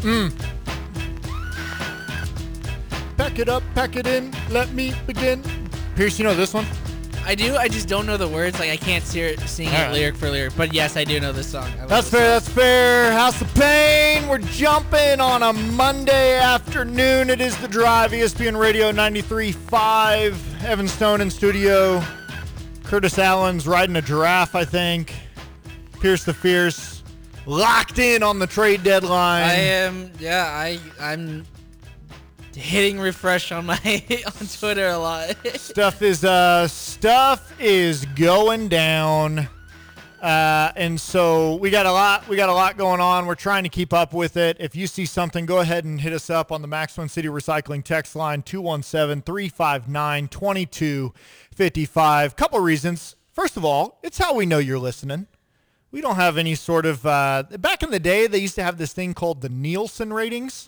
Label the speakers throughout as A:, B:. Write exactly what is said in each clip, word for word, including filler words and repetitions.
A: Mm. Pack it up, pack it in, let me begin. Pierce, you know this one?
B: I do. I just don't know the words. Like I can't see it, sing it
A: right.
B: lyric for lyric. But yes, I do know this song. I love
A: That's
B: this
A: fair,
B: song.
A: that's fair. House of Pain. We're jumping on a Monday afternoon. It is The Drive, E S P N Radio ninety-three point five. Evan Stone in studio. Curtis Allen's riding a giraffe, I think. Pierce the Fierce locked in on the trade deadline.
B: I am. Yeah, I I'm hitting refresh on my on Twitter a lot.
A: Stuff is uh stuff is going down. Uh, and so we got a lot we got a lot going on. We're trying to keep up with it. If you see something, go ahead and hit us up on the Max One City Recycling text line two one seven, three five nine, two two five five. Couple reasons. First of all, it's how we know you're listening. We don't have any sort of uh, back in the day they used to have this thing called the Nielsen ratings.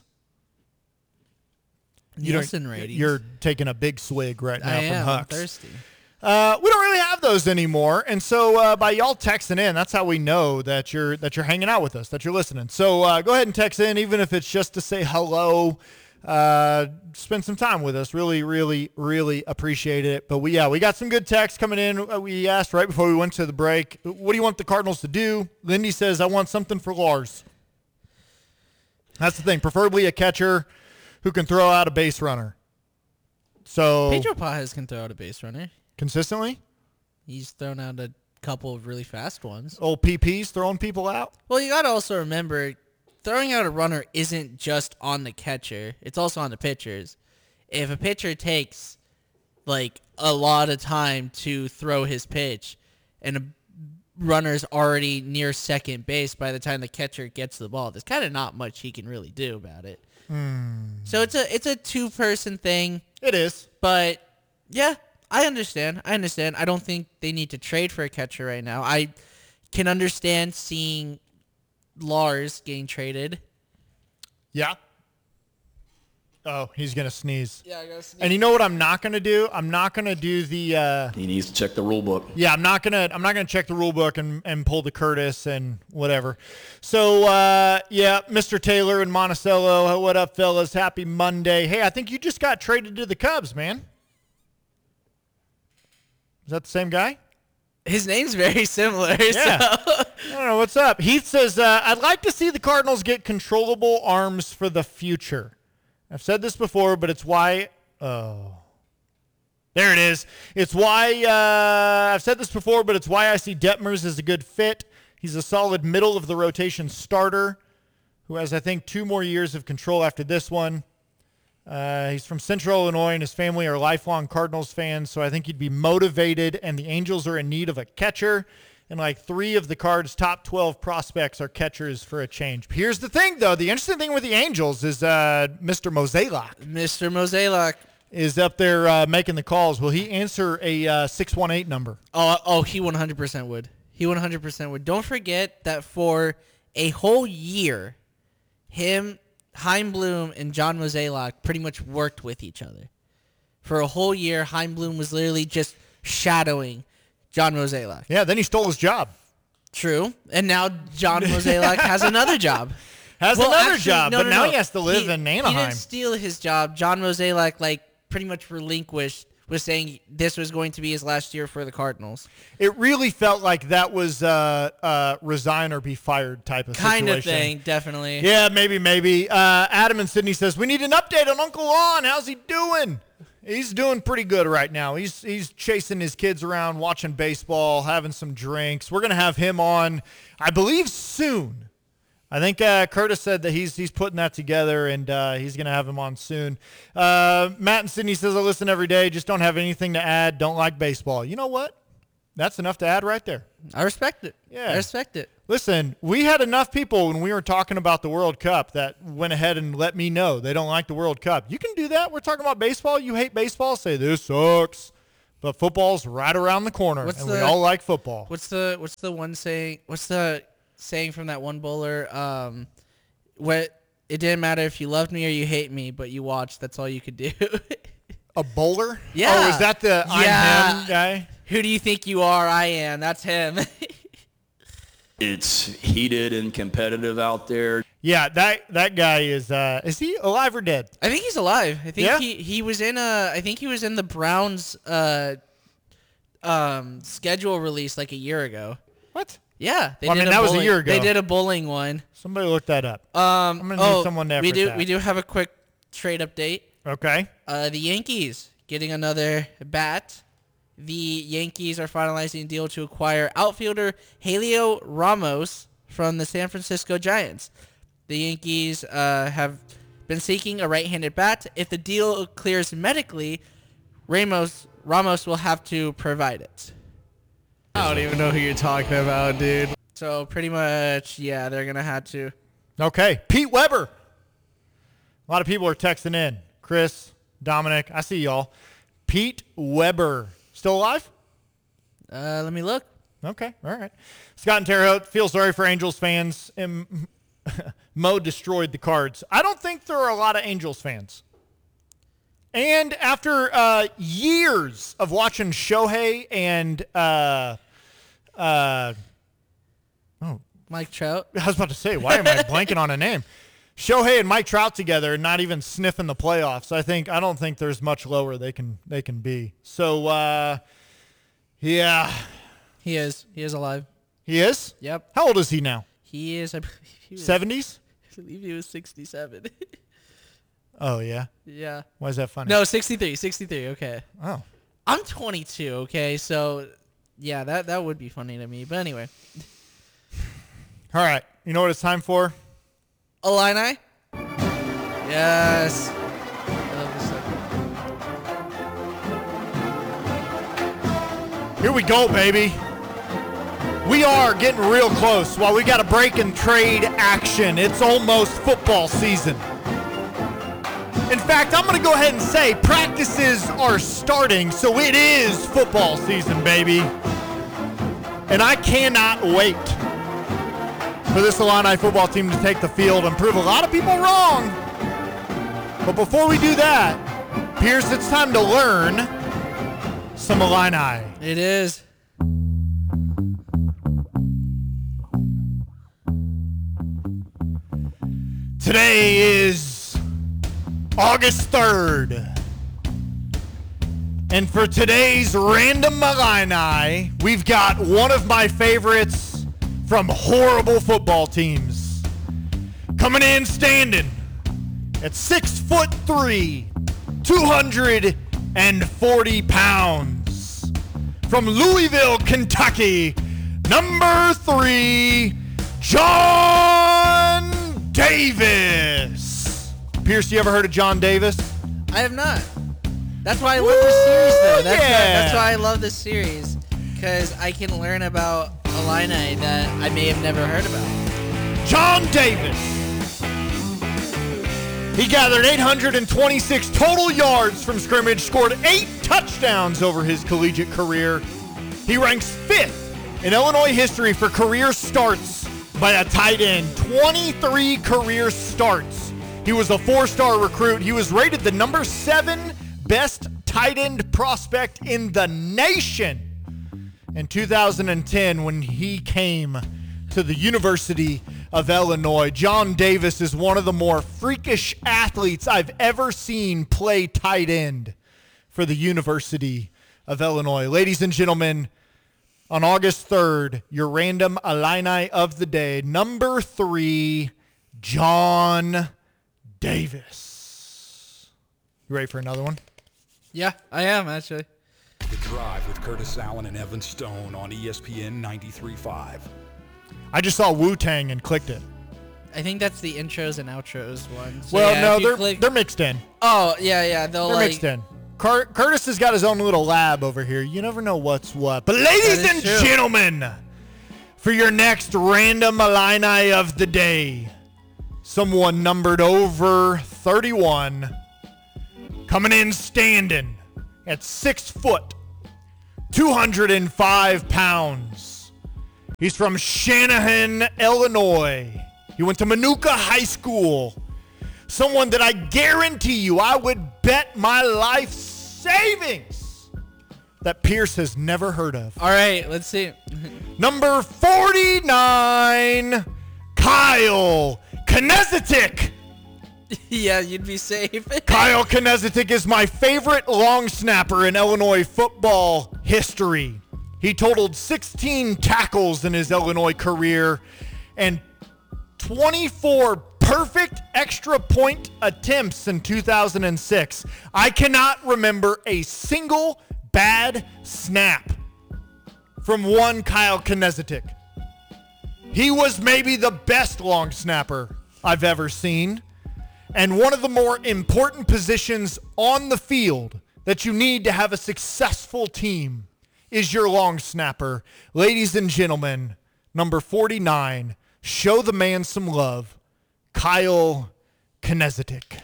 B: Nielsen ratings.
A: You're taking a big swig right now
B: I
A: from
B: am.
A: Hux.
B: I'm thirsty.
A: Uh, we don't really have those anymore, and so uh, by y'all texting in, that's how we know that you're that you're hanging out with us, that you're listening. So uh, go ahead and text in, even if it's just to say hello. Uh, spend some time with us. Really, really, really appreciate it. But we yeah, we got some good texts coming in. Uh, we asked right before we went to the break, what do you want the Cardinals to do? Lindy says, I want something for Lars. That's the thing, preferably a catcher who can throw out a base runner. So
B: Pedro Pajes can throw out a base runner.
A: Consistently?
B: He's thrown out a couple of really fast ones.
A: Old P Ps throwing people out?
B: Well, you got to also remember, throwing out a runner isn't just on the catcher. It's also on the pitchers. If a pitcher takes, like, a lot of time to throw his pitch and a runner's already near second base by the time the catcher gets the ball, there's kind of not much he can really do about it.
A: Mm.
B: So it's a it's a two-person thing.
A: It is.
B: But, yeah, I understand. I understand. I don't think they need to trade for a catcher right now. I can understand seeing Lars getting traded.
A: Yeah. Oh, he's going to sneeze.
B: Yeah, I gotta sneeze.
A: And you know what I'm not going to do? I'm not going to do the uh,
C: He needs to check the rule book.
A: Yeah, I'm not going to I'm not going to check the rule book and, and pull the Curtis and whatever. So, uh, yeah, Mister Taylor and Monticello, what up, fellas? Happy Monday. Hey, I think you just got traded to the Cubs, man. Is that the same guy?
B: His name's very similar.
A: Yeah.
B: So.
A: I don't know. What's up? Heath says, uh, I'd like to see the Cardinals get controllable arms for the future. I've said this before, but it's why... Oh. There it is. It's why... Uh, I've said this before, but it's why I see Detmers as a good fit. He's a solid middle-of-the-rotation starter who has, I think, two more years of control after this one. Uh, he's from Central Illinois, and his family are lifelong Cardinals fans, so I think he'd be motivated, and the Angels are in need of a catcher, and like three of the Cards' top twelve prospects are catchers for a change. Here's the thing, though. The interesting thing with the Angels is uh, Mister Mozeliak.
B: Mister Mozeliak
A: is up there uh, making the calls. Will he answer a uh, six one eight number?
B: Oh, oh, he one hundred percent would. He one hundred percent would. Don't forget that for a whole year, him... Heimblum and John Mozeliak pretty much worked with each other. For a whole year, Heimblum was literally just shadowing John Mozeliak.
A: Yeah, then he stole his job.
B: True. And now John Mozeliak has another job.
A: Has
B: well,
A: another
B: actually,
A: job,
B: no,
A: but
B: no,
A: now
B: no.
A: he has to live
B: he,
A: in Anaheim.
B: He didn't steal his job. John Mozeliak, like, pretty much relinquished, was saying this was going to be his last year for the Cardinals.
A: It really felt like that was uh, uh, resign or be fired type of
B: kind
A: situation.
B: Kind of thing, definitely.
A: Yeah, maybe, maybe. Uh, Adam in Sydney says, we need an update on Uncle Lon. How's he doing? He's doing pretty good right now. He's he's chasing his kids around, watching baseball, having some drinks. We're going to have him on, I believe, soon. I think uh, Curtis said that he's he's putting that together, and uh, he's going to have him on soon. Uh, Matt in Sydney says, I listen every day, just don't have anything to add, don't like baseball. You know what? That's enough to add right there.
B: I respect it.
A: Yeah.
B: I respect it.
A: Listen, we had enough people when we were talking about the World Cup that went ahead and let me know they don't like the World Cup. You can do that. We're talking about baseball. You hate baseball? Say, this sucks. But football's right around the corner,
B: What's
A: and
B: the,
A: we all like football.
B: What's the What's the one saying? What's the saying from that one bowler? Um, what it didn't matter if you loved me or you hate me, but you watched. That's all you could do.
A: A bowler?
B: Yeah.
A: Oh, is that the I'm
B: yeah.
A: him guy?
B: Who do you think you are? I am. That's him.
C: It's heated and competitive out there.
A: Yeah, that that guy is uh, is he alive or dead?
B: I think he's alive. I think
A: Yeah?
B: he, he was in a I think he was in the Browns uh um schedule release like a year ago.
A: What?
B: Yeah, they
A: Well, I
B: did
A: mean,
B: a
A: that was a
B: bowling-
A: year ago.
B: They did a bowling one.
A: Somebody look that up.
B: Um,
A: I'm gonna
B: oh,
A: need someone to
B: we
A: effort
B: do
A: that.
B: we do have a quick trade update.
A: Okay.
B: Uh, the Yankees getting another bat. The Yankees are finalizing a deal to acquire outfielder Helio Ramos from the San Francisco Giants. The Yankees uh, have been seeking a right-handed bat. If the deal clears medically, Ramos Ramos will have to provide it.
C: I don't even know who you're talking about, dude.
B: So pretty much, yeah, they're gonna have to.
A: Okay. Pete Weber. A lot of people are texting in. Chris, Dominic, I see y'all. Pete Weber. Still alive?
B: Uh, let me look.
A: Okay. All right. Scott and Terre Haute, feel sorry for Angels fans. Um, Mo destroyed the Cards. I don't think there are a lot of Angels fans. And after uh, years of watching Shohei and uh, uh, oh,
B: Mike Trout.
A: I was about to say, why am I blanking on a name? Shohei and Mike Trout together, and not even sniffing the playoffs. I think I don't think there's much lower they can they can be. So, uh, yeah,
B: He is. He is alive.
A: he is.
B: Yep.
A: How old is he now?
B: He is. I believe he was,
A: Seventies?
B: I believe he was sixty-seven.
A: Oh yeah.
B: Yeah.
A: Why is that funny?
B: No, sixty-three. sixty-three. Okay.
A: Oh.
B: I'm twenty-two. Okay, so yeah, that that would be funny to me. But anyway,
A: All right. You know what it's time for?
B: Illini. Yes. I love this stuff.
A: Here we go, baby. We are getting real close. While we got a break in trade action, it's almost football season. In fact, I'm going to go ahead and say practices are starting, so it is football season, baby. And I cannot wait for this Illini football team to take the field and prove a lot of people wrong. But before we do that, Pierce, it's time to learn some Illini.
B: It is.
A: Today is August third. And for today's Random Illini, we've got one of my favorites from horrible football teams. Coming in standing at six foot three, two hundred forty pounds. From Louisville, Kentucky, number three, John Davis. Pierce, you ever heard of John Davis?
B: I have not. That's why I love this series, though. That's,
A: yeah.
B: why, that's why I love this series, because I can learn about Illini that I may have never heard about.
A: John Davis. He gathered eight hundred twenty-six total yards from scrimmage, scored eight touchdowns over his collegiate career. He ranks fifth in Illinois history for career starts by a tight end. twenty-three career starts. He was a four-star recruit. He was rated the number seven best tight end prospect in the nation in two thousand ten when he came to the University of Illinois. John Davis is one of the more freakish athletes I've ever seen play tight end for the University of Illinois. Ladies and gentlemen, on August third, your Random Illini of the day, number three, John Davis. You ready for another one?
B: Yeah, I am, actually.
D: The Drive with Curtis Allen and Evan Stone on E S P N ninety-three point five.
A: I just saw Wu-Tang and clicked it.
B: I think that's the intros and outros one. So
A: Well,
B: yeah,
A: no,
B: if you
A: they're
B: click-
A: they're mixed in.
B: Oh, yeah, yeah. They'll
A: They're
B: like,
A: mixed in. Cur- Curtis has got his own little lab over here. You never know what's what. But ladies
B: That
A: and
B: is true.
A: gentlemen, for your next Random Illini of the day, someone numbered over thirty-one, coming in standing at six foot, two hundred five pounds. He's from Shanahan, Illinois. He went to Manuka High School. Someone that I guarantee you I would bet my life savings that Pierce has never heard of.
B: All right, let's see.
A: Number forty-nine, Kyle Knezetik.
B: Yeah, you'd be safe.
A: Kyle Knezetik is my favorite long snapper in Illinois football history. He totaled sixteen tackles in his Illinois career and twenty-four perfect extra point attempts in two thousand six. I cannot remember a single bad snap from one Kyle Knezetik. He was maybe the best long snapper I've ever seen, and one of the more important positions on the field that you need to have a successful team is your long snapper. Ladies and gentlemen, number forty-nine, show the man some love, Kyle Knezetik.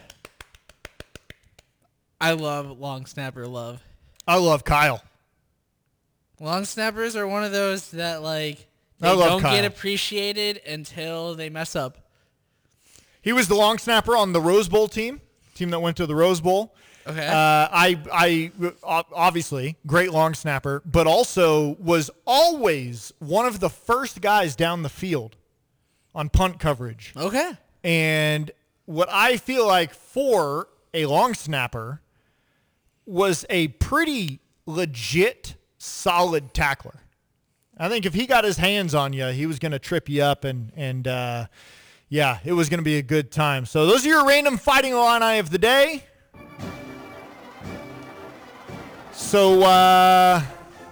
B: I love long snapper love.
A: I love Kyle.
B: Long snappers are one of those that, like, they
A: I love
B: don't
A: Kyle.
B: get appreciated until they mess up.
A: He was the long snapper on the Rose Bowl team, team that went to the Rose Bowl.
B: Okay.
A: Uh, I, I, obviously, great long snapper, but also was always one of the first guys down the field on punt coverage.
B: Okay.
A: And what I feel like for a long snapper was a pretty legit, solid tackler. I think if he got his hands on you, he was going to trip you up, and, and uh, yeah, it was going to be a good time. So those are your random Fighting Illini of the day. So uh,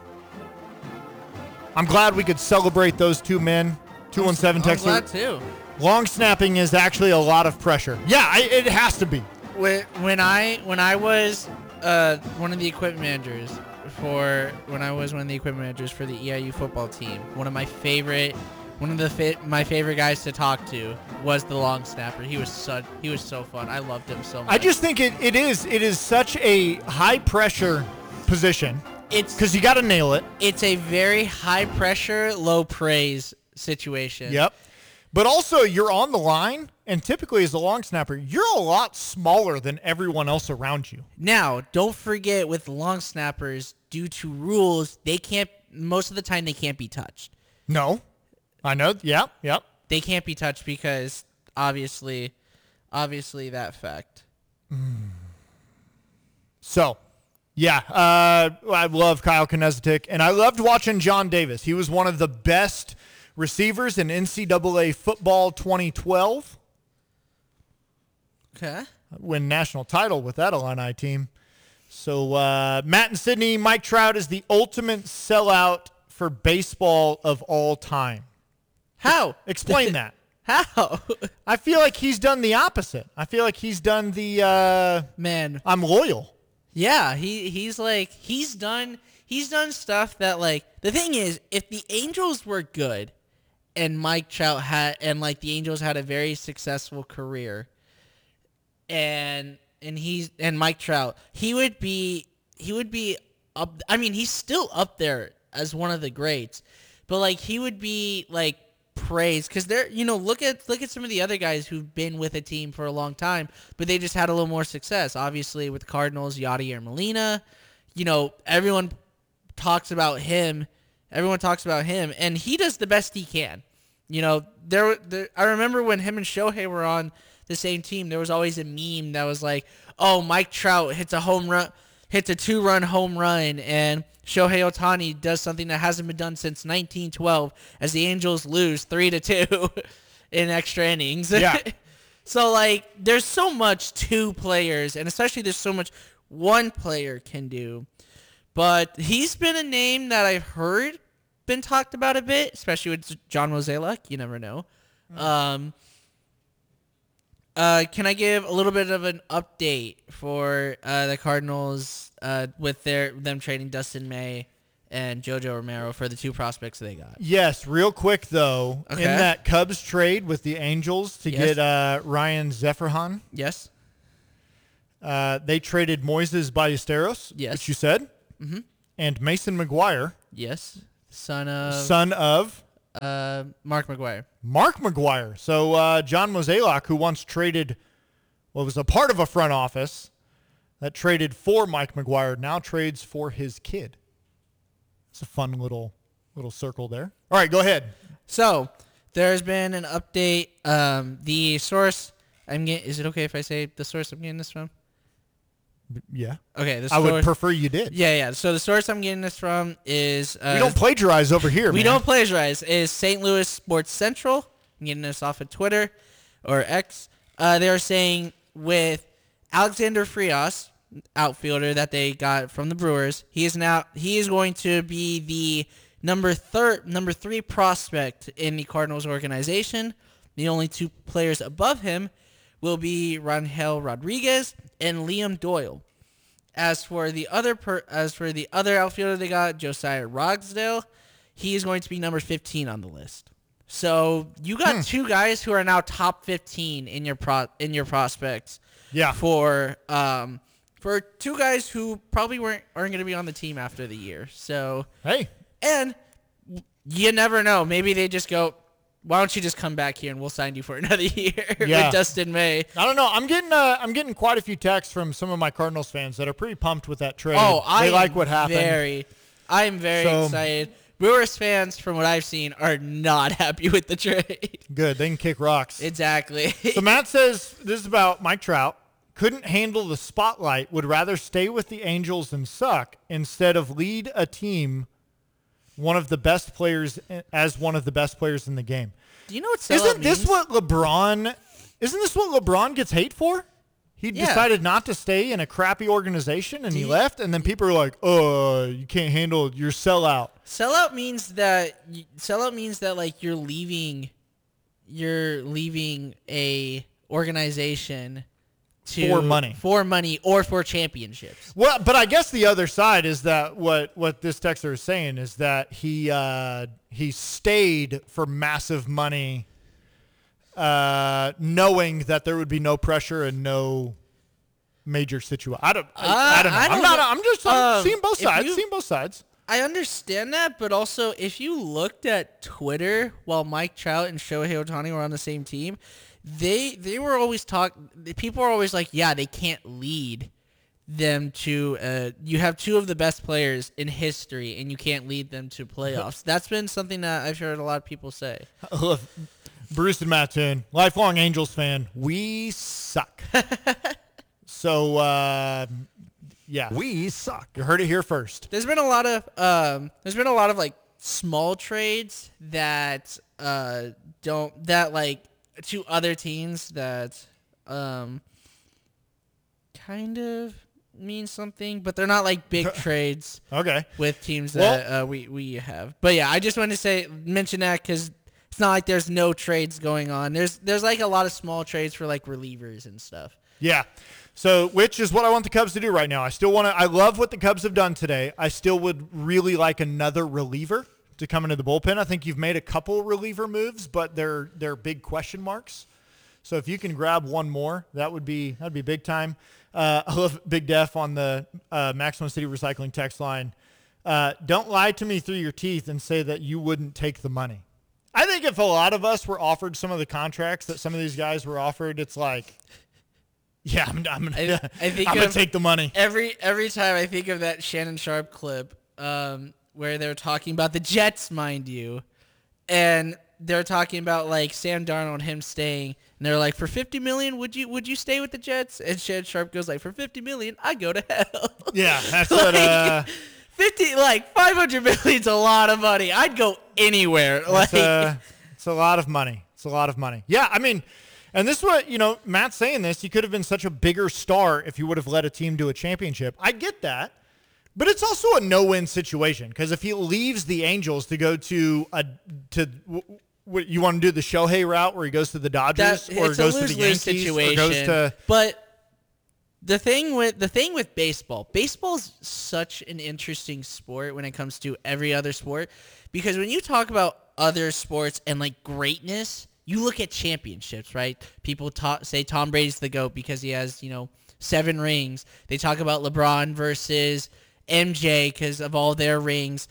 A: I'm glad we could celebrate those two men. two one seven
B: I'm
A: text.
B: glad too.
A: Long snapping is actually a lot of pressure. Yeah, I, it has to be.
B: When when I when I was uh, one of the equipment managers for when I was one of the equipment managers for the E I U football team, one of my favorite one of the fa- my favorite guys to talk to was the long snapper. He was such he was so fun. I loved him so much.
A: I just think it, it is it is such a high pressure position.
B: It's
A: because you got to nail it.
B: It's a very high pressure, low praise situation.
A: Yep. But also, you're on the line, and typically as a long snapper, you're a lot smaller than everyone else around you.
B: Now, don't forget with long snappers, due to rules, they can't, most of the time, they can't be touched.
A: No. I know. Yep. Yep.
B: They can't be touched because, obviously, obviously that fact.
A: Mm. So, yeah, uh, I love Kyle Knezetik, and I loved watching John Davis. He was one of the best receivers in N C double A football twenty twelve.
B: Okay.
A: Win national title with that Illini team. So uh, Matt and Sydney, Mike Trout is the ultimate sellout for baseball of all time.
B: How?
A: Explain that.
B: How?
A: I feel like he's done the opposite. I feel like he's done the uh,
B: man.
A: I'm loyal.
B: Yeah, he he's like he's done he's done stuff that, like, the thing is, if the Angels were good and Mike Trout had and like the Angels had a very successful career and and he's and Mike Trout, he would be he would be up I mean, he's still up there as one of the greats. But like he would be like praised cuz they're, you know, look at look at some of the other guys who've been with a team for a long time, but they just had a little more success. Obviously with the Cardinals, Yadier Molina, you know, everyone talks about him. Everyone talks about him, and he does the best he can. You know, there, there. I remember when him and Shohei were on the same team, there was always a meme that was like, "Oh, Mike Trout hits a home run, hits a two-run home run, and Shohei Ohtani does something that hasn't been done since nineteen twelve, as the Angels lose three to two in extra innings."
A: Yeah.
B: So like, there's so much two players, and especially there's so much one player can do. But he's been a name that I've heard been talked about a bit, especially with John Mozeliak. You never know. Mm. Um, uh, can I give a little bit of an update for uh, the Cardinals uh, with their them trading Dustin May and JoJo Romero for the two prospects they got?
A: Yes, real quick, though.
B: Okay.
A: In that Cubs trade with the Angels to
B: Yes.
A: get uh, Ryan Zeferhan,
B: Yes.
A: uh, they traded Moises Ballesteros,
B: Yes.
A: which you said,
B: Mm-hmm.
A: and Mason McGuire,
B: Yes. Son of
A: son of
B: uh, Mark McGuire.
A: Mark McGuire. So uh, John Mozeliak, who once traded, well, was a part of a front office that traded for Mike McGuire, now trades for his kid. It's a fun little little circle there. All right, go ahead.
B: So there's been an update. Um, the source, I'm getting, is it okay if I say the source I'm getting this from?
A: Yeah.
B: Okay, the
A: I
B: source.
A: would prefer you did.
B: Yeah, yeah. So the source I'm getting this from is. Uh,
A: We don't plagiarize over here,
B: We
A: man.
B: don't plagiarize. Is Saint Louis Sports Central. I'm getting this off of Twitter or X. Uh, they're saying with Alexander Frias, outfielder that they got from the Brewers, he is now he is going to be the number third, number three prospect in the Cardinals organization. The only two players above him will be Rangel Rodriguez and Liam Doyle. As for the other per, as for the other outfielder they got, Josiah Rogsdale, he is going to be number fifteen on the list. So you got
A: Hmm.
B: two guys who are now top fifteen in your pro in your prospects.
A: Yeah.
B: For um for two guys who probably weren't aren't going to be on the team after the year. So
A: Hey.
B: and you never know. Maybe they just go, why don't you just come back here and we'll sign you for another year
A: Yeah.
B: with Dustin May.
A: I don't know. I'm getting uh, I'm getting quite a few texts from some of my Cardinals fans that are pretty pumped with that trade.
B: Oh, I
A: they
B: am
A: like what happened.
B: Very, I'm very
A: So-
B: excited. Brewers fans, from what I've seen, are not happy with the trade.
A: Good. They can kick rocks.
B: Exactly.
A: So Matt says this is about Mike Trout. Couldn't handle the spotlight. Would rather stay with the Angels and suck instead of lead a team. One of the best players as one of the best players in the game.
B: Do you know what sellout
A: Isn't this
B: means?
A: what LeBron? Isn't this what LeBron gets hate for? He
B: Yeah.
A: decided not to stay in a crappy organization and
B: Do
A: he
B: you-
A: left. And then people are like, "Oh, you can't handle your sellout."
B: Sellout means that y- sellout means that like you're leaving, you're leaving a organization to
A: For money.
B: for money, or for championships.
A: Well, but I guess the other side is that what what this texter is saying is that he uh, he stayed for massive money, uh, knowing that there would be no pressure and no major situation. I don't. I, I don't know.
B: Uh, I
A: I'm
B: don't
A: not.
B: know.
A: I'm just I'm
B: Um,
A: seeing both
B: if
A: sides.
B: you-
A: seeing both sides.
B: I understand that, but also if you looked at Twitter while Mike Trout and Shohei Ohtani were on the same team, they they were always talk. People are always like, yeah, they can't lead them to. Uh, you have two of the best players in history, and you can't lead them to playoffs. That's been something that I've heard a lot of people say.
A: Look, Bruce and Mattoon, lifelong Angels fan. We suck. so uh, yeah,
D: We suck.
A: you heard it here first.
B: There's been a lot of um, there's been a lot of like small trades that uh don't that like to other teams that um kind of mean something, but they're not like big trades
A: Okay.
B: with teams that uh, we we have. But yeah, I just wanted to say mention that because it's not like there's no trades going on. There's there's like a lot of small trades for like relievers and stuff.
A: Yeah. So, which is what I want the Cubs to do right now. I still want to, I love what the Cubs have done today. I still would really like another reliever to come into the bullpen. I think you've made a couple reliever moves, but they're, they're big question marks. So if you can grab one more, that would be, that'd be big time. Uh, I love Big Def on the uh, Maximum City Recycling text line. Uh, don't lie to me through your teeth and say that you wouldn't take the money. I think if a lot of us were offered some of the contracts that some of these guys were offered, it's like, yeah, I'm, I'm gonna,
B: I- I think
A: I'm gonna
B: of-
A: take the money.
B: Every every time I think of that Shannon Sharp clip, um, where they're talking about the Jets, mind you, and they're talking about like Sam Darnold and him staying, and they're like, for fifty million, would you would you stay with the Jets? And Shannon Sharp goes like, for fifty million, I go to hell.
A: Yeah, that's what. Uh,
B: fifty like five hundred million's a lot of money. I'd go anywhere.
A: it's,
B: Like
A: uh, it's a lot of money. It's a lot of money. Yeah, I mean, and this is what, you know, Matt's saying this. You could have been such a bigger star if you would have led a team to a championship. I get that. But it's also a no-win situation because if he leaves the Angels to go to a to w- w- you want to do the Shohei route where he goes to the Dodgers
B: that,
A: or
B: it's a
A: goes to the
B: lose-lose
A: Yankees
B: situation.
A: or goes to
B: But the thing with the thing with baseball, baseball's such an interesting sport when it comes to every other sport, because when you talk about other sports and like greatness, you look at championships, right? People ta- say Tom Brady's the GOAT because he has, you know, seven rings. They talk about LeBron versus M J because of all their rings.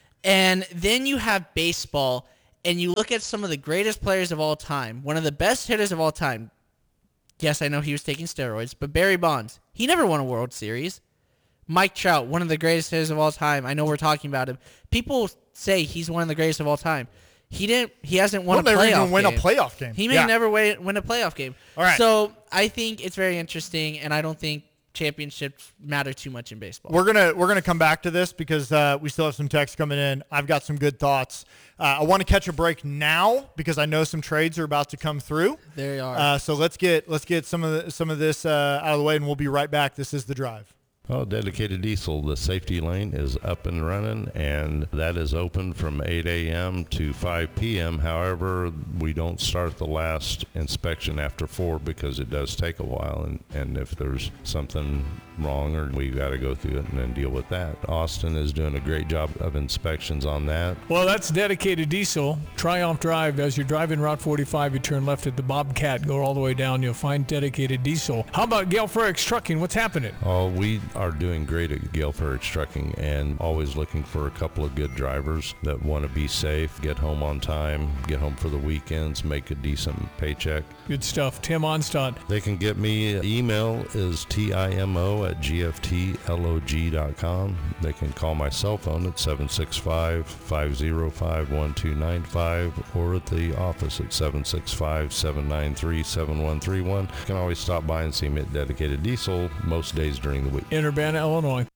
B: And then you have baseball, and you look at some of the greatest players of all time, one of the best hitters of all time. Yes, I know he was taking steroids, but Barry Bonds, he never won a World Series. Mike Trout, one of the greatest hitters of all time. I know we're talking about him. People say he's one of the greatest of all time. He didn't. He hasn't won
A: He'll
B: a
A: never
B: playoff
A: even win
B: game.
A: a playoff game.
B: He may
A: Yeah.
B: never win, win a playoff game.
A: All right.
B: So I think it's very interesting, and I don't think championships matter too much in baseball.
A: We're gonna we're gonna come back to this because uh, we still have some text coming in. I've got some good thoughts. Uh, I want to catch a break now because I know some trades are about to come through.
B: There you are.
A: Uh, so let's get let's get some of the, some of this uh, out of the way, and we'll be right back. This is The Drive.
E: Well, Dedicated Diesel, the safety lane is up and running, and that is open from eight a.m. to five p.m. However, we don't start the last inspection after four because it does take a while, and, and if there's something wrong, or we got to go through it and then deal with that. Austin is doing a great job of inspections on that.
F: Well, that's Dedicated Diesel. Triumph Drive. As you're driving Route forty-five, you turn left at the Bobcat, go all the way down, you'll find Dedicated Diesel. How about Gale Frericks Trucking? What's happening?
E: Oh, we are doing great at Gale Frericks Trucking, and always looking for a couple of good drivers that want to be safe, get home on time, get home for the weekends, make a decent paycheck.
F: Good stuff. Tim Onstadt.
E: They can get me. Email is timo at g f t log dot com. They can call my cell phone at seven six five, five oh five, one two nine five or at the office at seven six five, seven nine three, seven one three one. You can always stop by and see me at Dedicated Diesel most days during the week.
F: In Urbana, Illinois.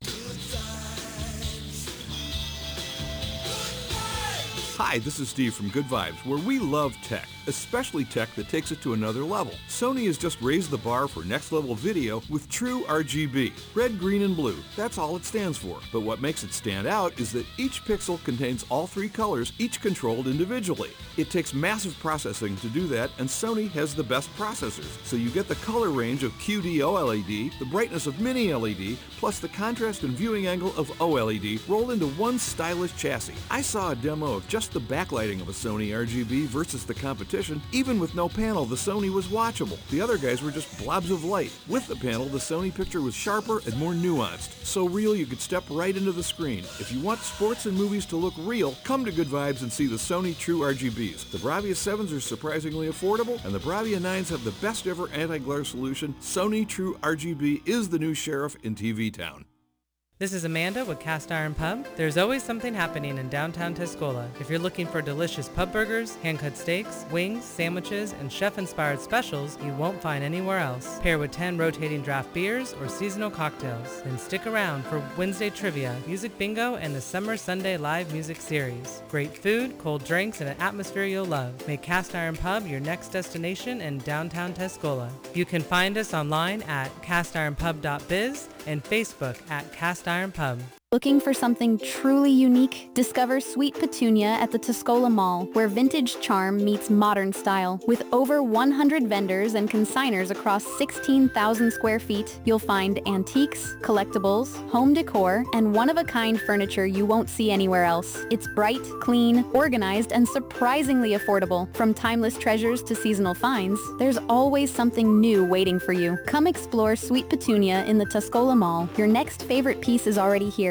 G: Hi, this is Steve from Good Vibes, where we love tech, especially tech that takes it to another level. Sony has just raised the bar for next level video with True R G B. Red, green, and blue. That's all it stands for. But what makes it stand out is that each pixel contains all three colors, each controlled individually. It takes massive processing to do that, and Sony has the best processors. So you get the color range of Q D O L E D, the brightness of Mini L E D, plus the contrast and viewing angle of O L E D rolled into one stylish chassis. I saw a demo of just the backlighting of a Sony R G B versus the competition. Even with no panel, the Sony was watchable. The other guys were just blobs of light. With the panel, the Sony picture was sharper and more nuanced. So real you could step right into the screen. If you want sports and movies to look real, come to Good Vibes and see the Sony True R G Bs. The Bravia sevens are surprisingly affordable, and the Bravia nines have the best ever anti-glare solution. Sony True R G B is the new sheriff in T V town.
H: This is Amanda with Cast Iron Pub. There's always something happening in downtown Tuscola. If you're looking for delicious pub burgers, hand-cut steaks, wings, sandwiches, and chef-inspired specials you won't find anywhere else. Pair with ten rotating draft beers or seasonal cocktails. Then stick around for Wednesday trivia, music bingo, and the Summer Sunday live music series. Great food, cold drinks, and an atmosphere you'll love. Make Cast Iron Pub your next destination in downtown Tuscola. You can find us online at cast iron pub dot biz and Facebook at Cast Iron Pub.
I: Looking for something truly unique? Discover Sweet Petunia at the Tuscola Mall, where vintage charm meets modern style. With over one hundred vendors and consigners across sixteen thousand square feet, you'll find antiques, collectibles, home decor, and one-of-a-kind furniture you won't see anywhere else. It's bright, clean, organized, and surprisingly affordable. From timeless treasures to seasonal finds, there's always something new waiting for you. Come explore Sweet Petunia in the Tuscola Mall. Your next favorite piece is already here.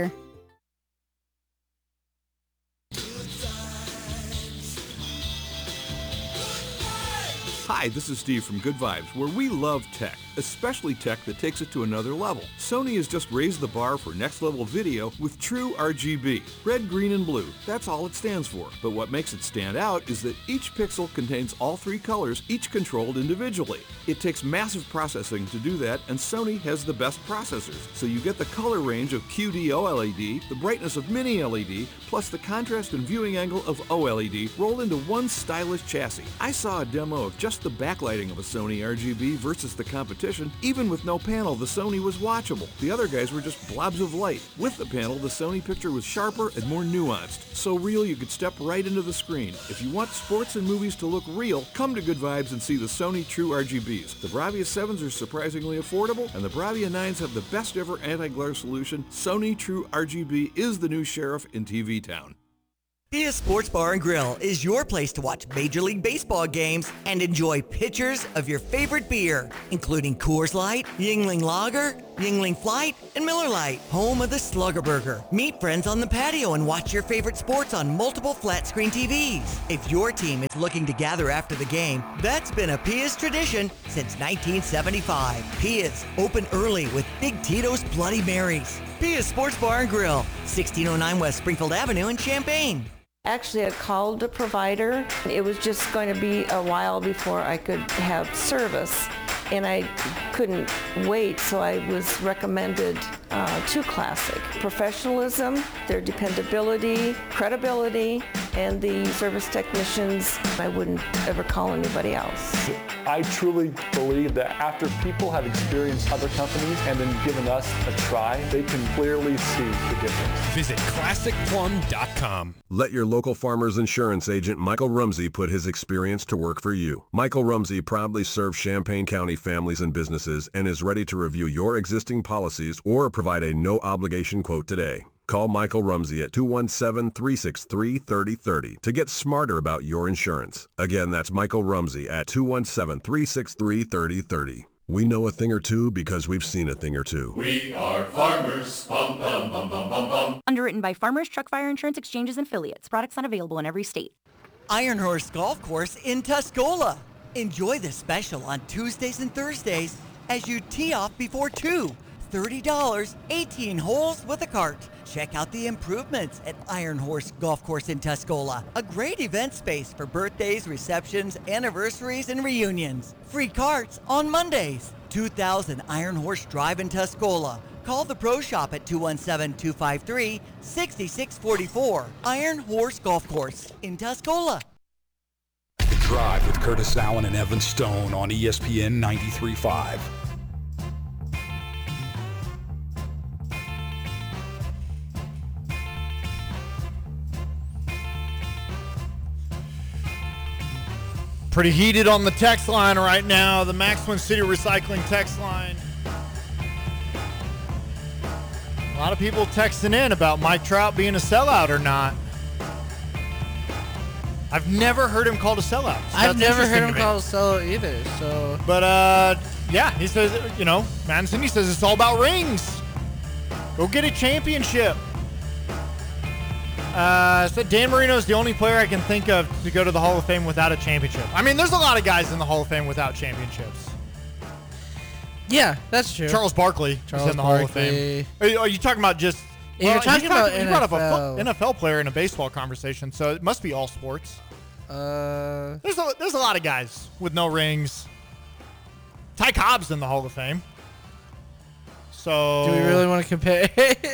G: Hi, this is Steve from Good Vibes, where we love tech, especially tech that takes it to another level. Sony has just raised the bar for next level video with True R G B. Red, green, and blue. That's all it stands for. But what makes it stand out is that each pixel contains all three colors, each controlled individually. It takes massive processing to do that, and Sony has the best processors. So you get the color range of Q D O L E D, the brightness of Mini L E D, plus the contrast and viewing angle of O L E D rolled into one stylish chassis. I saw a demo of just the backlighting of a Sony R G B versus the competition. Even with no panel, the Sony was watchable. The other guys were just blobs of light. With the panel, the Sony picture was sharper and more nuanced. So real you could step right into the screen. If you want sports and movies to look real, come to Good Vibes and see the Sony True R G Bs. The Bravia sevens are surprisingly affordable, and the Bravia nines have the best ever anti-glare solution. Sony True R G B is the new sheriff in T V town.
J: Pia Sports Bar and Grill is your place to watch Major League Baseball games and enjoy pitchers of your favorite beer, including Coors Light, Yuengling Lager, Yuengling Flight, and Miller Lite, home of the Slugger Burger. Meet friends on the patio and watch your favorite sports on multiple flat-screen T Vs. If your team is looking to gather after the game, that's been a Pia's tradition since nineteen seventy-five. Pia's, open early with Big Tito's Bloody Marys. Pia's Sports Bar and Grill, sixteen oh nine West Springfield Avenue in Champaign.
K: Actually, I called the provider. It was just going to be a while before I could have service, and I couldn't wait, so I was recommended uh, to Classic. Professionalism, their dependability, credibility, and the service technicians, I wouldn't ever call anybody else.
L: I truly believe that after people have experienced other companies and then given us a try, they can clearly see the difference.
M: Visit classic plum dot com.
N: Let your local Farmers Insurance agent Michael Rumsey put his experience to work for you. Michael Rumsey proudly serves Champaign County families and businesses and is ready to review your existing policies or provide a no-obligation quote today. Call Michael Rumsey at two one seven, three six three, three oh three oh to get smarter about your insurance. Again, that's Michael Rumsey at two one seven, three six three, three oh three oh. We know a thing or two because we've seen a thing or two.
O: We are farmers. Bum, bum, bum, bum, bum, bum.
P: Underwritten by Farmers Truck Fire Insurance Exchanges and Affiliates. Products not available in every state.
J: Iron Horse Golf Course in Tuscola. Enjoy the special on Tuesdays and Thursdays as you tee off before two. thirty dollars, eighteen holes with a cart. Check out the improvements at Iron Horse Golf Course in Tuscola. A great event space for birthdays, receptions, anniversaries, and reunions. Free carts on Mondays. two thousand Iron Horse Drive in Tuscola. Call the Pro Shop at two one seven, two five three, six six four four. Iron Horse Golf Course in Tuscola.
D: The Drive with Curtis Allen and Evan Stone on E S P N ninety-three point five.
A: Pretty heated on the text line right now. The Maxwell City Recycling text line. A lot of people texting in about Mike Trout being a sellout or not. I've never heard him called a sellout. So
B: I've
A: that's
B: never heard
A: interesting
B: him
A: to me.
B: called a sellout either. So,
A: But uh, yeah, he says, you know, Madison, he says it's all about rings. Go get a championship. Uh, so Dan Marino is the only player I can think of to go to the Hall of Fame without a championship. I mean, there's a lot of guys in the Hall of Fame without championships.
B: yeah, that's true.
A: Charles Barkley
B: Charles
A: is in the Hall of
B: Barkley.
A: Fame. Are you, are you talking about just...
B: If you're talking
A: he's
B: about
A: you brought up a
B: N F L.
A: fo- N F L player in a baseball conversation, so it must be all sports.
B: Uh,
A: There's a, there's a lot of guys with no rings. Ty Cobb's in the Hall of Fame. So...
B: do we really want to compare?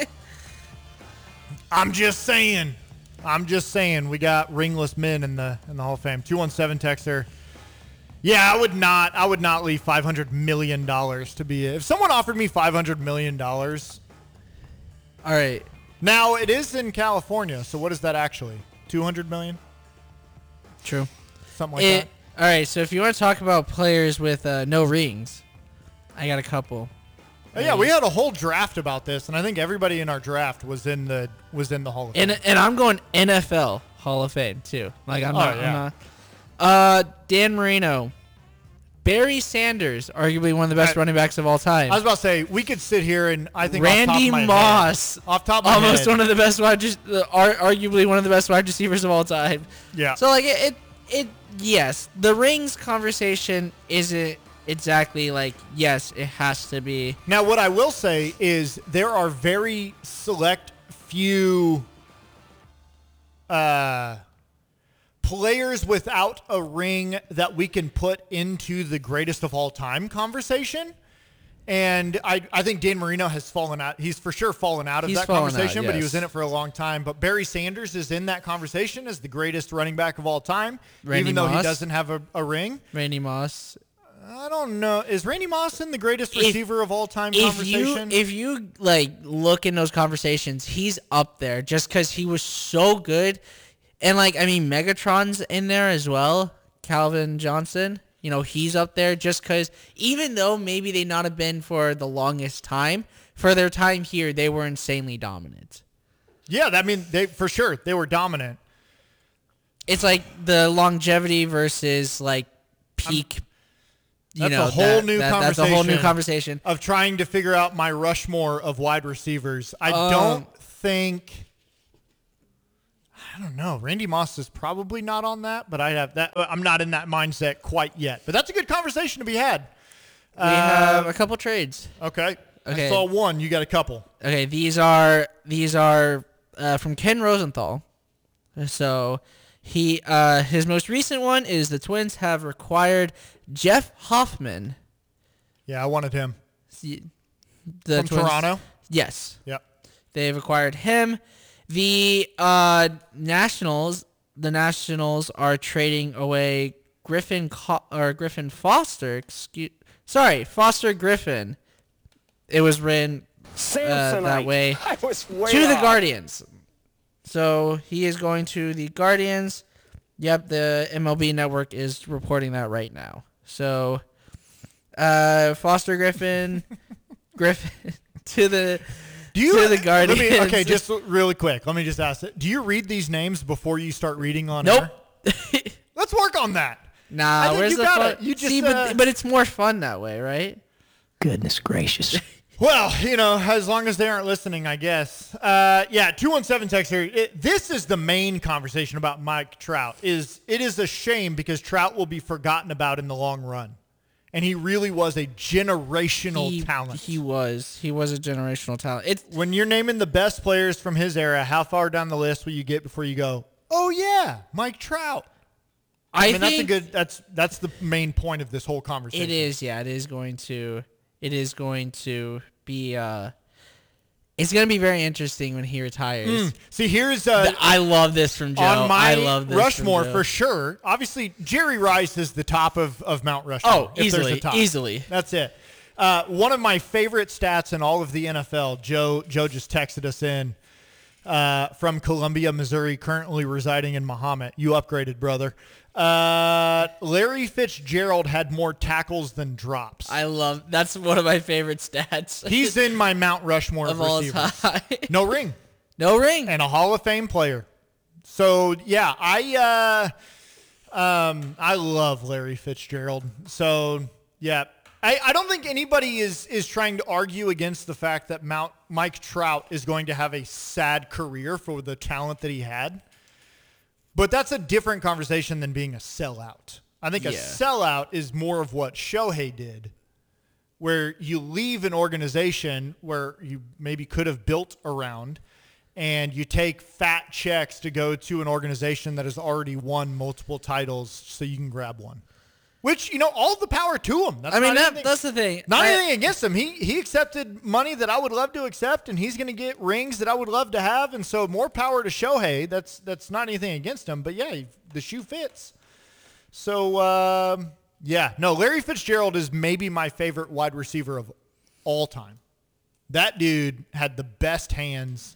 A: I'm just saying. I'm just saying. We got ringless men in the in the Hall of Fame. two one seven texter. Yeah, I would not. I would not leave five hundred million dollars to be. If someone offered me five hundred million dollars.
B: All right.
A: Now it is in California, so what is that actually? two hundred million dollars?
B: True.
A: Something like
B: It, all right. So if you want to talk about players with uh, no rings, I got a couple.
A: that. Oh, yeah, we had a whole draft about this, and I think everybody in our draft was in the was in the Hall of Fame.
B: And and I'm going N F L Hall of Fame too. Like I'm
A: Oh,
B: not.
A: yeah.
B: I'm not. Uh, Dan Marino, Barry Sanders, arguably one of the best
A: I-
B: running backs of all time.
A: I was about to say we could sit here and I think
B: Randy
A: off top of my
B: Moss,
A: head, off top of my
B: almost
A: head,
B: one of the best wide, just uh, ar- arguably one of the best wide receivers of all time.
A: Yeah.
B: So like it, it, it, yes, the rings conversation isn't exactly like yes, it has to be.
A: Now, what I will say is there are very select few uh, players without a ring that we can put into the greatest of all time conversation. And I, I think Dan Marino has fallen out. He's for sure fallen out of
B: He's
A: that
B: fallen out,
A: conversation, but he
B: yes.
A: was in it for a long time. But Barry Sanders is in that conversation as the greatest running back of all time,
B: Randy
A: even though he
B: Moss?
A: doesn't have a, a ring.
B: Randy Moss.
A: I don't know. Is Randy Moss in the greatest
B: If-
A: receiver of all time
B: If you
A: conversation?
B: if you like look in those conversations, he's up there just because he was so good, and like I mean Megatron's in there as well. Calvin Johnson, you know he's up there just because even though maybe they not have been for the longest time, for their time here they were insanely dominant.
A: Yeah, I mean, they for sure they were dominant.
B: It's like the longevity versus like peak. you
A: That's
B: know,
A: a whole
B: that-
A: new
B: that-
A: conversation.
B: That's a whole new conversation
A: of trying to figure out my Rushmore of wide receivers. I
B: Um,
A: don't think. I don't know. Randy Moss is probably not on that, but I have that. I'm not in that mindset quite yet. But that's a good conversation to be had.
B: We have a couple trades.
A: Okay.
B: Okay.
A: I saw one. You got a couple.
B: Okay, these are these are uh, from Ken Rosenthal. So he uh, his most recent one is the Twins have required Jeff Hoffman.
A: Yeah, I wanted him.
B: The
A: From
B: Twins,
A: Toronto?
B: Yes.
A: Yep.
B: They've acquired him. The uh, Nationals, the Nationals are trading away Griffin Co- or Griffin Foster. Excuse, sorry, Foster Griffin. It was written uh, that way
Q: I was way
B: to the
Q: off.
B: Guardians. So he is going to the Guardians. Yep, the M L B Network is reporting that right now. So uh, Foster Griffin, Griffin to the
A: Do you,
B: to the Guardians.
A: Let me, okay, just really quick. Let me just ask it. Do you read these names before you start reading on
B: Nope.
A: air? Let's work on that. I
B: Nah,
A: think
B: where's
A: you
B: the
A: got
B: fun?
A: it. You just,
B: See,
A: uh,
B: but but it's more fun that way, right?
R: Goodness gracious.
A: Well, you know, as long as they aren't listening, I guess. Uh, yeah, two one seven text here. It, this is the main conversation about Mike Trout. Is It is a shame because Trout will be forgotten about in the long run. And he really was a generational
B: He,
A: talent.
B: he was. He was a generational talent. It's
A: When you're naming the best players from his era, how far down the list will you get before you go, oh, yeah, Mike Trout? I,
B: I
A: mean, that's a
B: think-
A: good. That's that's the main point of this whole conversation.
B: It is, yeah. It is going to. It is going to be. Uh, it's going to be very interesting when he retires.
A: Mm. See, here's uh,
B: Th- I love this from Joe.
A: on my
B: I love this
A: Rushmore
B: from Joe.
A: for sure. Obviously, Jerry Rice is the top of, of Mount Rushmore.
B: Oh,
A: if there's
B: easily,
A: a top.
B: easily.
A: That's it. Uh, one of my favorite stats in all of the N F L. Joe Joe just texted us in uh, from Columbia, Missouri, currently residing in Mahomet. You upgraded, brother. Uh, Larry Fitzgerald had more tackles than drops.
B: I love. That's one of my favorite stats.
A: He's in my Mount Rushmore
B: of all
A: receivers.
B: time.
A: No ring.
B: No ring.
A: And a Hall of Fame player. So, yeah, I uh, um, I love Larry Fitzgerald. So, yeah, I, I don't think anybody is is trying to argue against the fact that Mount Mike Trout is going to have a sad career for the talent that he had. But that's a different conversation than being a sellout. I think a
B: Yeah.
A: sellout is more of what Shohei did, where you leave an organization where you maybe could have built around and you take fat checks to go to an organization that has already won multiple titles so you can grab one. Which, you know, all the power to him. That's
B: I mean,
A: not
B: that,
A: anything,
B: that's the thing.
A: not
B: I-
A: anything against him. He he accepted money that I would love to accept, and he's going to get rings that I would love to have. And so more power to Shohei. That's that's not anything against him. But, yeah, the shoe fits. So, um, yeah. No, Larry Fitzgerald is maybe my favorite wide receiver of all time. That dude had the best hands.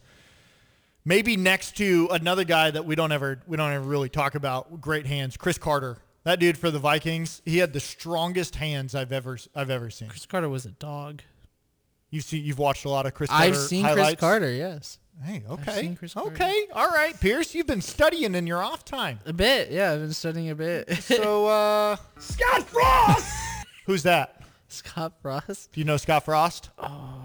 A: Maybe next to another guy that we don't ever we don't ever really talk about, great hands, Chris Carter. That dude for the Vikings, he had the strongest hands I've ever I've ever seen.
B: Chris Carter was a dog.
A: You've seen you've watched a lot of Chris Carter
B: I've seen
A: highlights?
B: Chris Carter, yes.
A: Hey,
B: I've
A: okay.
B: seen Chris Carter.
A: Okay. All right, Pierce, you've been studying in your off time.
B: A bit, yeah. I've been studying a bit.
A: So uh
Q: Scott Frost!
A: Who's that?
B: Scott Frost?
A: Do you know Scott Frost?
B: Oh.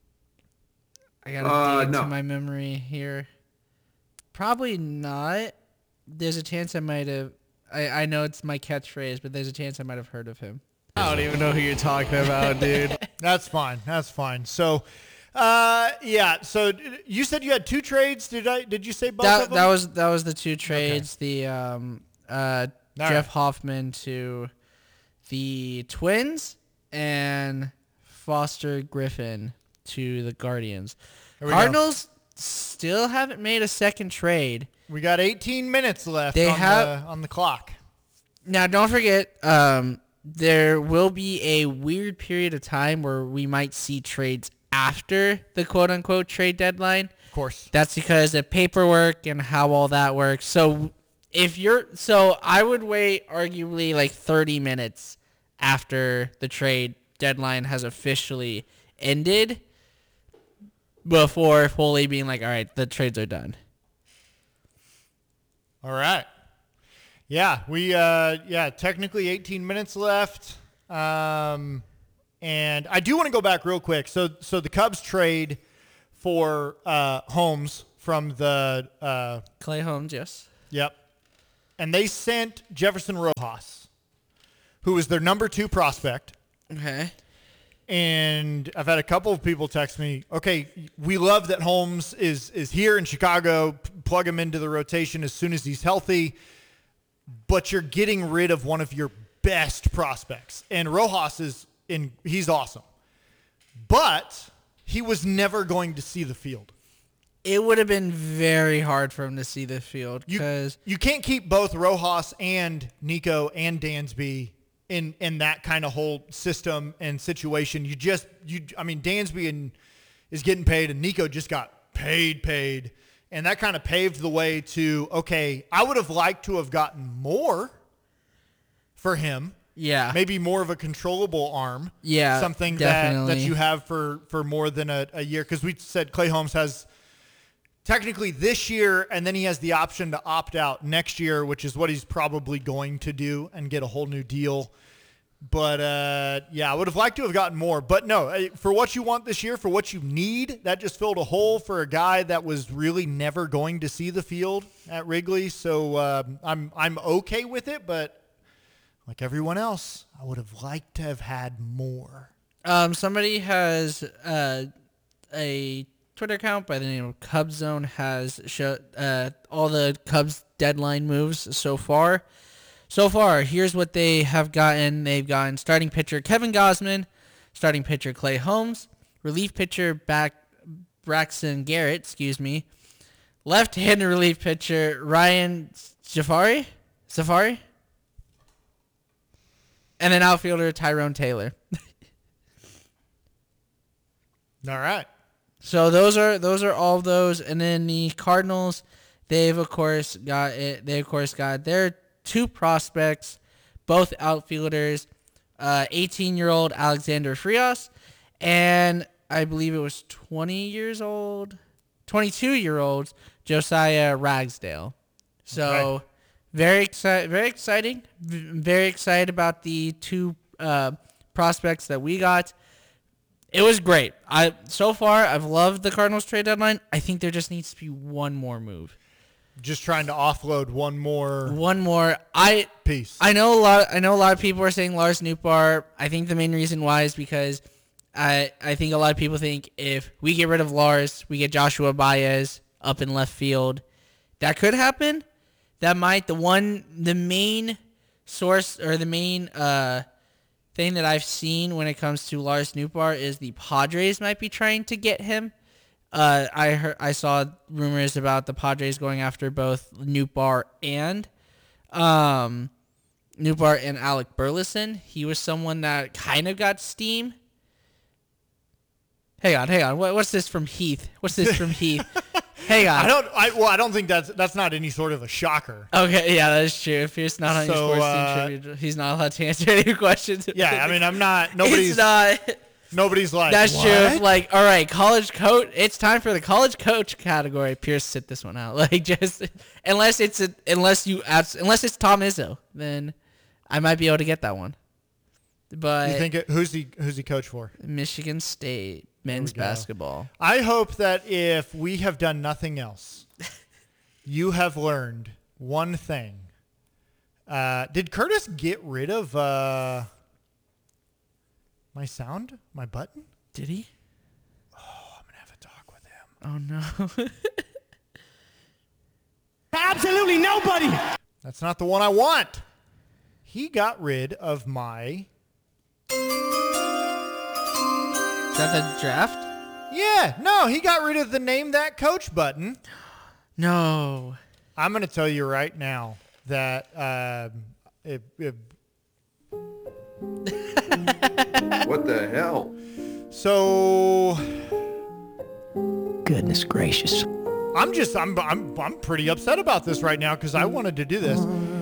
B: I gotta
Q: Uh,
B: dig into
Q: no.
B: my memory here. Probably not. There's a chance I might have. I, I know it's my catchphrase, but there's a chance I might have heard of him.
C: I don't even know who you're talking about, dude.
A: That's fine. That's fine. So, uh, yeah. So d- you said you had two trades. Did I? Did you say both
B: That
A: of them?
B: that was that was the two trades. The um uh
A: All
B: Jeff
A: right.
B: Hoffman to the Twins and Foster Griffin to the Guardians.
A: Here we go.
B: Cardinals still haven't made a second trade.
A: We got eighteen minutes left
B: They
A: on,
B: have-
A: the, on the clock.
B: Now, don't forget, um, there will be a weird period of time where we might see trades after the quote-unquote trade deadline.
A: Of course.
B: That's because of paperwork and how all that works. So if you're, so I would wait arguably like thirty minutes after the trade deadline has officially ended before fully being like, all right, the trades are done.
A: All right. Yeah, we uh, yeah technically eighteen minutes left, um, and I do want to go back real quick. So so the Cubs trade for uh, Holmes from the uh,
B: Clay Holmes, yes.
A: Yep, and they sent Jefferson Rojas, who was their number two prospect.
B: Okay.
A: And I've had a couple of people text me, okay, we love that Holmes is is here in Chicago p- plug him into the rotation as soon as he's healthy, but you're getting rid of one of your best prospects. And Rojas is in, he's awesome. But he was never going to see the field.
B: It would have been very hard for him to see the field because
A: you, you can't keep both Rojas and Nico and Dansby in, in that kind of whole system and situation. You just, you, I mean, Dansby and, is getting paid and Nico just got paid, paid. And that kind of paved the way to, okay, I would have liked to have gotten more for him.
B: Yeah.
A: Maybe more of a controllable arm.
B: Yeah,
A: Something that, that
B: definitely.
A: you have for, for more than a, a year. Because we said Clay Holmes has technically this year, and then he has the option to opt out next year, which is what he's probably going to do and get a whole new deal. But, uh, yeah, I would have liked to have gotten more. But, no, for what you want this year, for what you need, that just filled a hole for a guy that was really never going to see the field at Wrigley. So uh, I'm I'm okay with it, but like everyone else, I would have liked to have had more.
B: Um, somebody has uh, a Twitter account by the name of Cubs Zone has show, uh, all the Cubs deadline moves so far. So far, here's what they have gotten. They've gotten starting pitcher Kevin Gausman, starting pitcher Clay Holmes, relief pitcher back Braxton Garrett, excuse me, left-handed relief pitcher Ryan Safari, Safari, and then outfielder Tyrone Taylor.
A: All right.
B: So those are those are all of those, and then the Cardinals, they've of course got it. They of course got their two prospects, both outfielders, uh, eighteen-year-old Alexander Frias, and I believe it was twenty years old, twenty-two-year-old Josiah Ragsdale. So
A: Okay.
B: very excited, very exciting, v- very excited about the two uh, prospects that we got. It was great. I so far I've loved the Cardinals trade deadline. I think there just needs to be one more move.
A: Just trying to offload one more
B: One more. I
A: piece.
B: I know a lot. I know a lot of people are saying Lars Nootbaar. I think the main reason why is because I I think a lot of people think if we get rid of Lars, we get Joshua Baez up in left field. That could happen. That might. The one, the main source or the main uh, thing that I've seen when it comes to Lars Nootbaar is the Padres might be trying to get him. Uh, I heard, I saw rumors about the Padres going after both Nootbaar and um, Nootbaar and Alec Burleson. He was someone that kind of got steam. Hang on, hang on. What, what's this from Heath? What's this from Heath? Hang on.
A: I don't. I well, I don't think that's that's not any sort of a shocker.
B: Okay, yeah, that is true. If he's not on
A: So,
B: your sports
A: uh,
B: team trivia, he's not allowed to answer any questions.
A: Yeah, I mean, I'm not. Nobody's
B: It's not.
A: Nobody's like.
B: That's
A: what?
B: true. It's like, all right, college coach. It's time for the college coach category. Pierce, sit this one out. Like, just unless it's a, unless you abs- unless it's Tom Izzo, then I might be able to get that one. But
A: You think it, who's he? Who's he coach for?
B: Michigan State men's
A: go.
B: basketball.
A: I hope that if we have done nothing else, you have learned one thing. Uh, did Curtis get rid of uh, my sound, my button?
B: Did he?
A: Oh, I'm gonna have a talk with him.
B: Oh no.
Q: Absolutely nobody.
A: That's not the one I want. He got rid of my.
B: Is that the draft?
A: Yeah, no, he got rid of the name that coach button.
B: No.
A: I'm gonna tell you right now that um, if, if
S: What the hell?
A: So,
R: Goodness gracious.
A: I'm just I'm I'm I'm pretty upset about this right now because I wanted to do this.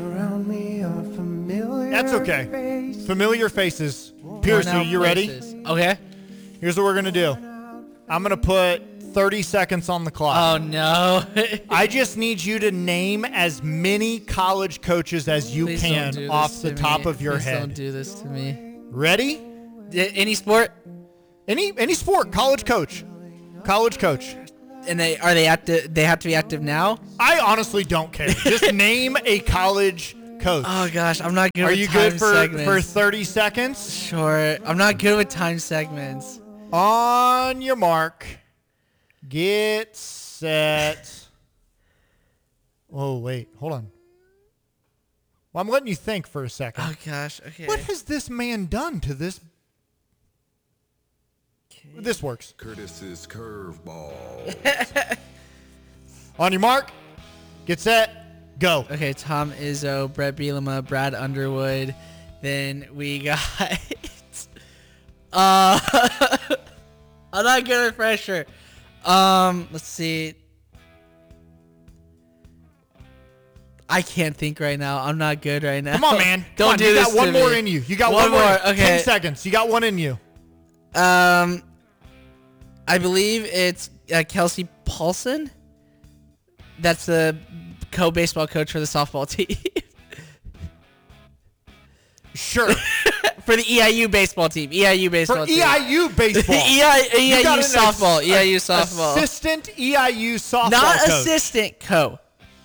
A: That's okay. Familiar faces. Pierce,
B: Now
A: are you ready?
B: places. Okay.
A: Here's what we're gonna do. I'm gonna put thirty seconds on the clock.
B: Oh no.
A: I just need you to name as many college coaches as you
B: Please don't
A: can
B: do this
A: off the
B: to
A: top
B: me.
A: of your
B: Please
A: head.
B: Don't do this to me.
A: Ready?
B: D- any sport?
A: Any any sport, college coach. College coach.
B: And they are they active? They have to be active now.
A: I honestly don't care. Just name a college coach.
B: Oh gosh, I'm not good.
A: Are
B: with
A: you
B: time
A: good for
B: segments.
A: for thirty seconds?
B: Sure. I'm not good with time segments.
A: On your mark. Get set. Oh, wait. Hold on. Well, I'm letting you think for a second.
B: Oh, gosh. Okay.
A: What has this man done to this? Okay. This works.
N: Curtis's curveball.
A: On your mark. Get set. Go.
B: Okay, Tom Izzo, Brett Bielema, Brad Underwood. Then we got... uh, I'm not good at pressure. Um, let's see. I can't think right now. I'm not good right now.
A: Come on, man.
B: Don't
A: Come on,
B: do
A: you
B: this
A: got one
B: to
A: more
B: me.
A: in you. You got
B: one,
A: one,
B: more.
A: more.
B: Okay.
A: Ten seconds. You got one in you.
B: Um, I believe it's uh, Kelsey Paulson. That's the co-baseball coach for the softball team.
A: Sure.
B: For the E I U baseball team. E I U baseball
A: For
B: team.
A: E I U baseball.
B: E I, E I
A: You got
B: U
A: an
B: softball.
A: ass-
B: E I U softball.
A: Assistant E I U softball
B: Not
A: coach.
B: assistant co.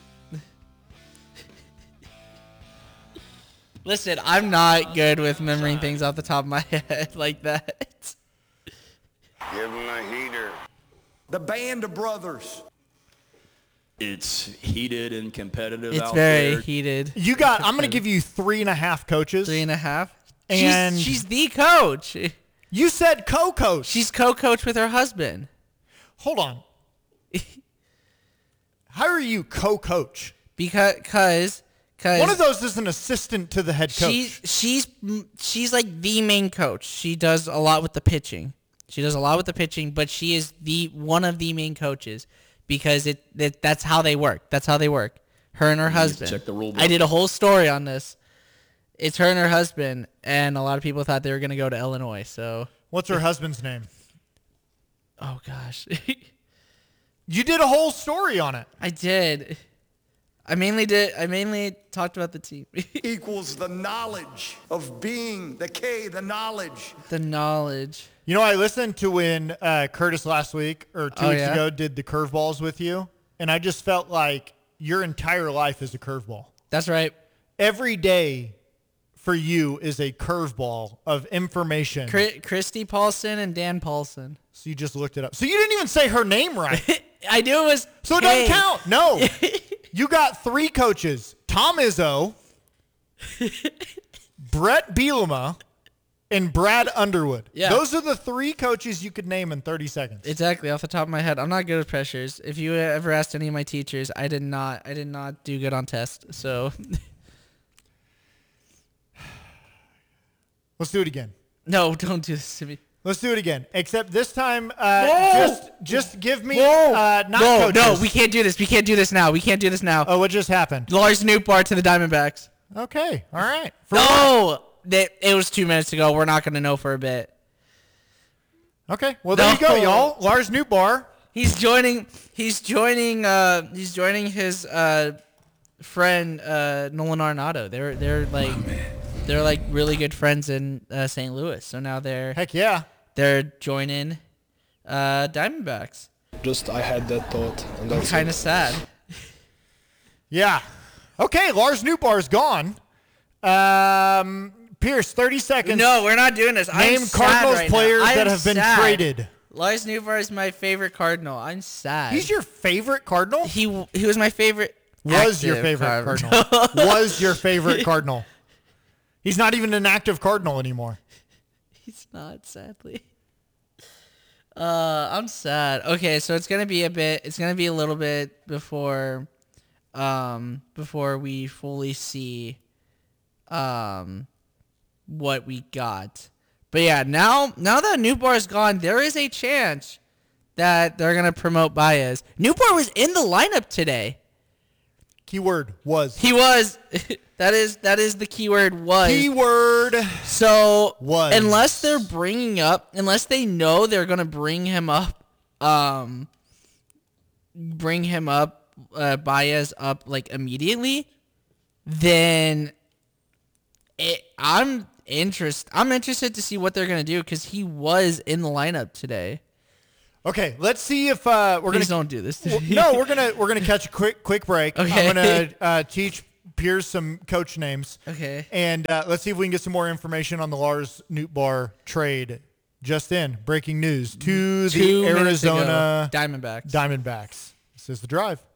B: Listen, I'm not good with remembering things off the top of my head like that.
S: Give him a heater. The Band of Brothers.
Q: It's heated and competitive
B: It's
Q: out
B: very
Q: there.
B: heated.
A: You got. I'm going to give you three and a half coaches.
B: Three and a half.
A: And
B: she's, she's the coach.
A: You said co-coach.
B: She's co-coach with her husband.
A: Hold on. How are you co-coach?
B: Because, cause, cause
A: One of those is an assistant to the head coach.
B: She's she's she's like the main coach. She does a lot with the pitching. She does a lot with the pitching, but she is the one of the main coaches because it, it that's how they work. That's how they work. Her and her
Q: You need to
B: husband.
Q: check the rule book.
B: I did a whole story on this. It's her and her husband, and a lot of people thought they were going to go to Illinois. So
A: What's her husband's name?
B: Oh gosh.
A: You did a whole story on it.
B: I did. I mainly did. I mainly talked about the team.
S: Equals the knowledge of being, the K, the knowledge.
B: The knowledge.
A: You know, I listened to when uh, Curtis last week or two
B: Oh,
A: weeks
B: yeah?
A: ago did the curveballs with you, and I just felt like your entire life is a curveball.
B: That's right.
A: Every day for you is a curveball of information.
B: Chri- Christy Paulson and Dan Paulson.
A: So you just looked it up. So you didn't even say her name right.
B: I knew it was.
A: So it
B: K.
A: doesn't count. No. You got three coaches: Tom Izzo, Brett Bielema, and Brad Underwood.
B: Yeah.
A: Those are the three coaches you could name in thirty seconds.
B: Exactly, off the top of my head. I'm not good with pressures. If you ever asked any of my teachers, I did not I did not do good on tests. So
A: Let's do it again.
B: no, don't do this to me.
A: Let's do it again. Except this time, uh,
B: No!
A: just just give me
B: No!
A: uh, not
B: no,
A: coaches.
B: no, we can't do this. We can't do this now. We can't do this now.
A: Oh, what just happened?
B: Lars Nootbaar to the Diamondbacks.
A: Okay, all right. For
B: No, they, it was two minutes ago. We're not going to know for a bit.
A: Okay, well there you go,
B: No.
A: y'all. Lars Nootbaar.
B: He's joining. He's joining. Uh, he's joining his uh, friend uh, Nolan Arenado. They're they're like they're like really good friends in uh, Saint Louis. So now they're
A: Heck yeah.
B: they're joining uh, Diamondbacks.
T: Just I had that thought, and
B: I'm
T: that's
B: kind
T: it.
B: of sad.
A: Yeah. Okay, Lars Nootbaar's gone. Um, Pierce, thirty seconds.
B: No, we're not doing this.
A: Name
B: I'm sad
A: Cardinals
B: right
A: players
B: now.
A: that
B: I'm
A: have been
B: sad.
A: traded.
B: Lars Nootbaar is my favorite Cardinal. I'm sad.
A: He's your favorite Cardinal?
B: He he was my favorite.
A: Was your
B: active
A: favorite
B: Cardinal.
A: Cardinal. Was your favorite Cardinal. He's not even an active Cardinal anymore.
B: He's not, sadly. Uh, I'm sad. Okay, so it's gonna be a bit. It's gonna be a little bit before, um, before we fully see, um, what we got. But yeah, now now that Nootbaar's gone, there is a chance that they're gonna promote Baez. Nootbaar was in the lineup today.
A: Keyword was.
B: He was. That is that is the keyword was.
A: Keyword
B: So
A: was.
B: unless they're bringing up, unless they know they're gonna bring him up, um, bring him up, uh, Baez up like immediately, then it, I'm interest. I'm interested to see what they're gonna do because he was in the lineup today.
A: Okay, let's see if uh, we're
B: Please
A: gonna.
B: don't do this to
A: Well,
B: me.
A: no, we're gonna we're gonna catch a quick quick break.
B: Okay.
A: I'm gonna uh, teach Piers some coach names.
B: Okay.
A: And uh, let's see if we can get some more information on the Lars Nootbaar trade. Just in, breaking news to
B: Two
A: the
B: minutes ago,
A: Arizona
B: Diamondbacks.
A: Diamondbacks. This is The Drive.